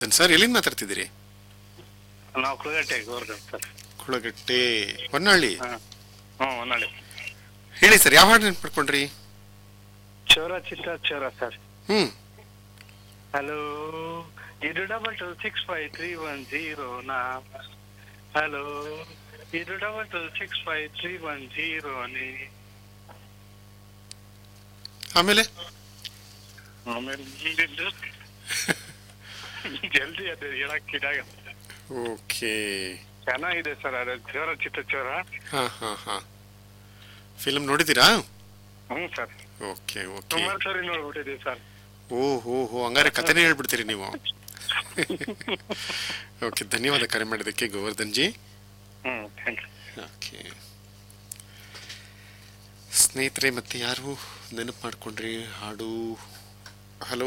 Sir ಎಲ್ಲಿಂದ ಮಾತಾಡ್ತಿದ್ದೀರಿ? ನಾವು Kulagatte ಗೋರ್ಗನ್ sir. Kulagatte Honnali. Honnali. ಹೇಳಿ ಸರ್, ಯಾವ ಹಾಡು ನೆನ್ಪು ಮಾಡ್ಕೊಂಡ್ರಿ? ಚೋರ ಚಿತ್ತ ಚೋರ ಸರ್. ಹಲೋ, ಇದು 226531 ಹಲೋ, ಇದು 226531 ಆಮೇಲೆ ಜಲ್ದಿ ಅದು ಹೇಳಕ್ ಇದಾಗಲ್ಲ. ಓಕೆ, ಚೆನ್ನಾಗಿದೆ ಸರ್ ಅದು ಚೋರ ಚಿತ್ತ ಚೋರ. ಫಿಲ್ಮ್ ನೋಡಿದ್ದೀರಾ? ಸರ್. Okay okay. ಸುಮಾರು ಸರಿ ನೋಡ್ಬಿಟ್ಟಿದ್ದೀವಿ ಸರ್. ಓಹೋ ಹಂಗಾರೆ ಕಥೆನೇ ಹೇಳ್ಬಿಡ್ತೀರಿ ನೀವು. ಓಕೆ, ಧನ್ಯವಾದ ಕರೆ ಮಾಡಿದ್ದಕ್ಕೆ ಗೋವರ್ಧನ್ ಜಿ. ಓಕೆ ಸ್ನೇಹಿತರೆ, ಮತ್ತೆ ಯಾರು ನೆನಪು ಮಾಡ್ಕೊಂಡ್ರಿ ಹಾಡು? ಹಲೋ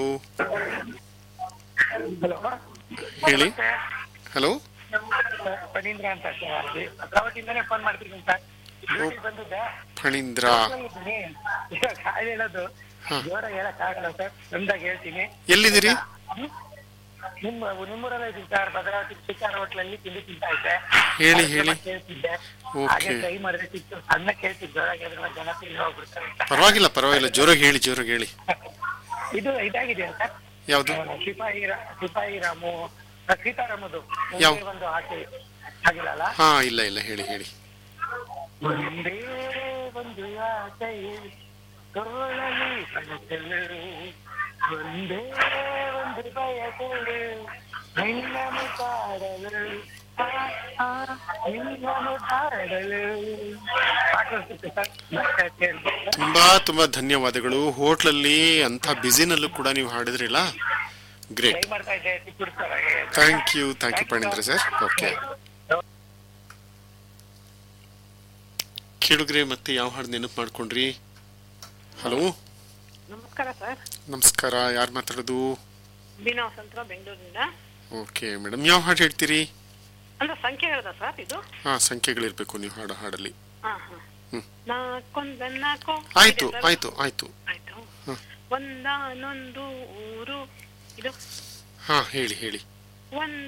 ಹೇಳಿ. ಹಲೋ ಫಣೀಂದ್ರ ಅಂತ ಭದ್ರಾವತಿಯಿಂದನೇ ಫೋನ್ ಮಾಡ್ತಿದ್ದೀನಿ ಸರ್. ಬಂದಿದ್ದೆ ಫಣೀಂದ್ರ. ಹೇಳೋದು ಜೋರ ಹೇಳಕ್ ಆಗಲ್ಲ ಸರ್, ಚಂದಾಗ ಹೇಳ್ತೀನಿ. ಎಲ್ಲಿದ್ದೀರಿ? ನಿಮ್ಮೂರಲ್ಲ ಇದ್ದೀನಿ ಸರ್, ಭದ್ರಾವತಿ ಚಿಕ್ಕಾರ ಹೋಟ್ಲಲ್ಲಿ ತಿಂಡಿ ತಿಂತಾ ಇದ್ದೆ. ಹೇಳಿ ಹೇಳಿ. ಕೇಳ್ತಿದ್ದೆ, ಹಾಗೆ ಟ್ರೈ ಮಾಡಿದ್ರೆ ಸಿಕ್ತು. ಸಣ್ಣ ಕೇಳ್ತಿದ್ದೆ, ಜೋರಾಗಿ ಹೇಳಿದ್ರೆ ಜನ ತಿಂಡಿ ಹೋಗ್ಬಿಡ್ತಾರೆ. ಪರವಾಗಿಲ್ಲ, ಜೋರಾಗಿ ಹೇಳಿ. ಇದು ಇದಾಗಿದೆ ಸರ್. ಯಾವುದು? ಸಿಪಾಯಿ ರಾಮು ಸೀತಾರಾಮದು ಒಂದು ಆಸೆ ಆಗಿಲ್ಲ. ಹಾ, ಇಲ್ಲ ಹೇಳಿ. ಒಂದೇ ಒಂದು ಆಸೆ ತೋಳಲಿ ಕನಸಲು, ಒಂದೇ ಒಂದು ಬಯಸಲು ನಿನ್ನನ್ನು ಕಾಡಲು, ನಿನ್ನನ್ನು ಕಾಡಲು. ತುಂಬಾ ಧನ್ಯವಾದಗಳು. ಹೋಟ್ಲಲ್ಲಿ ಅಂತ ಬ್ಯುಸಿನಲ್ಲೂ ಕೂಡ ನೀವು ಹಾಡಿದ್ರಿಲ್ಲ, great. Thank you Phanindra sir. Okay ಕೇಳುಗ್ರೆ, ಮತ್ತೆ ಯಾವ ಹಾಡು ನೆನಪು ಮಾಡ್ಕೊಂಡ್ರಿ? ಹಲೋ, ನಮಸ್ಕಾರ ಸರ್. ನಮಸ್ಕಾರ, ಯಾರು ಮಾತಾಡೋದು? ಬೀನಾ ವಸಂತರ, ಬೆಂಗಳೂರಿಂದ. ಓಕೆ ಮೇಡಮ್, ಯಾವ ಹಾಡು ಹೇಳ್ತೀರಿ? ಅಂದ್ರೆ ಸಂಖ್ಯೆ ಹೇಳ್ದ ಸರ್ ಇದು? ಸಂಖ್ಯೆಗಳಿರ್ಬೇಕು ನೀವು ಹಾಡಲ್ಲಿ. ಆಯ್ತು. ಒಂದಾನೊಂದು ಊರು ಇದು. ಹೇಳಿ.